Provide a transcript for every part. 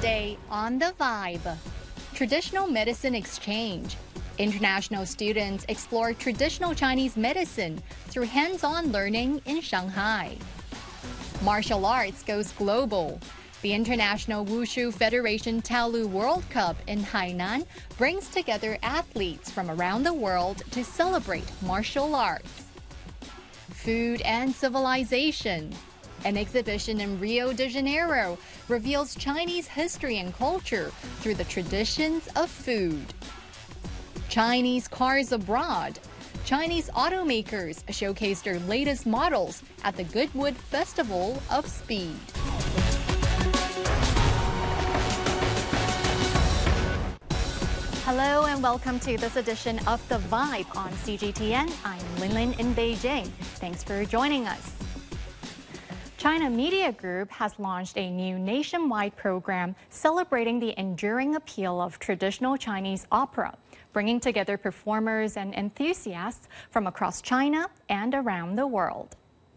Today on The Vibe, Traditional Medicine Exchange. International students explore traditional Chinese medicine through hands-on learning in Shanghai. Martial arts goes global. The International Wushu Federation Taolu World Cup in Hainan brings together athletes from around the world to celebrate martial arts. Food and civilization. An exhibition in Rio de Janeiro reveals Chinese history and culture through the traditions of food. Chinese cars abroad. Chinese automakers showcase their latest models at the Goodwood Festival of Speed. Hello and welcome to this edition of The Vibe on CGTN. I'm Linlin in Beijing. Thanks for joining us. China Media Group has launched a new nationwide program celebrating the enduring appeal of traditional Chinese opera, bringing together performers and enthusiasts from across China and around the world.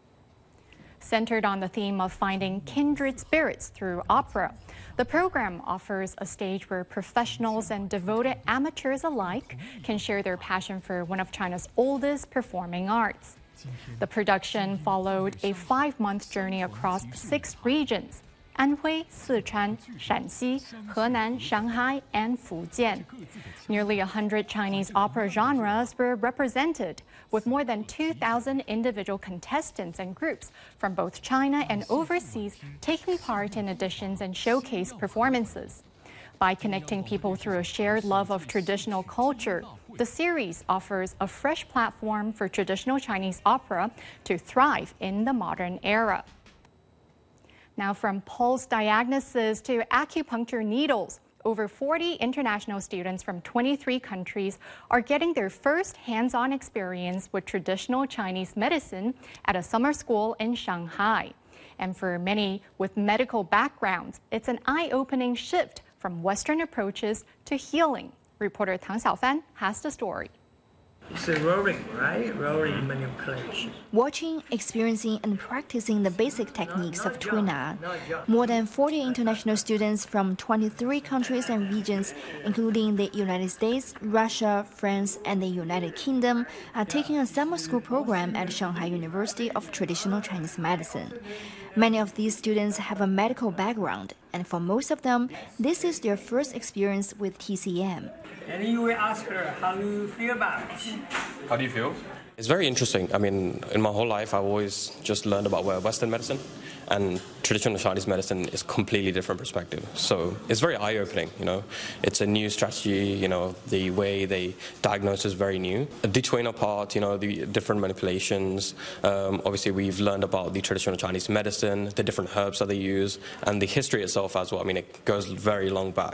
Centered on the theme of finding kindred spirits through opera, the program offers a stage where professionals and devoted amateurs alike can share their passion for one of China's oldest performing arts. The production followed a 5-month journey across 6 regions: Anhui, Sichuan, Shanxi, Henan, Shanghai, and Fujian. Nearly 100 Chinese opera genres were represented, with more than 2,000 individual contestants and groups from both China and overseas taking part in auditions and showcase performances. By connecting people through a shared love of traditional culture, the series offers a fresh platform for traditional Chinese opera to thrive in the modern era. Now, from pulse diagnosis to acupuncture needles, over 40 international students from 23 countries are getting their first hands-on experience with traditional Chinese medicine at a summer school in Shanghai. And for many with medical backgrounds, it's an eye-opening shift from Western approaches to healing. Reporter Tang Xiaofan has the story. It's a rolling, right? Rolling manipulation. Watching, experiencing, and practicing the basic techniques of Tuina. More than 40 international students from 23 countries and regions, including the United States, Russia, France, and the United Kingdom, are taking a summer school program at Shanghai University of Traditional Chinese Medicine. Many of these students have a medical background, and for most of them, this is their first experience with TCM. And you will ask her, how do you feel about it? How do you feel? It's very interesting. I mean, in my whole life, I've always just learned about Western medicine, and traditional Chinese medicine is a completely different perspective. So it's very eye-opening, you know. It's a new strategy, you know, the way they diagnose is very new. The Tuina part, you know, the different manipulations. Obviously, we've learned about the traditional Chinese medicine, the different herbs that they use, and the history itself as well. I mean, it goes very long back.